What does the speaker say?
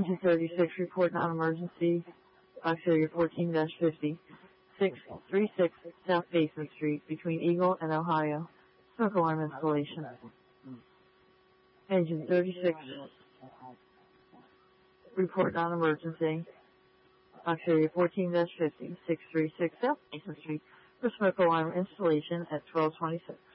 Engine 36, report non-emergency, box area 14-50, 636 South Basement Street, between Eagle and Ohio. Smoke alarm installation. Engine 36, report non-emergency, box area 14-50, 636 South Basement Street, for smoke alarm installation at 1226.